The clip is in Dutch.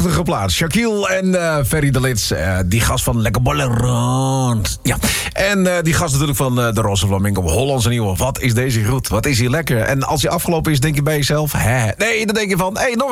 Prachtige plaats. Shaquille en Ferry de Lits. Die gast van Lekker Bollen Rond. Ja. En die gast natuurlijk van de Roze Flamingo. Hollandse Nieuwe. Wat is deze goed? Wat is hier lekker? En als hij afgelopen is, denk je bij jezelf... Hè? Nee, dan denk je van... Hey, nog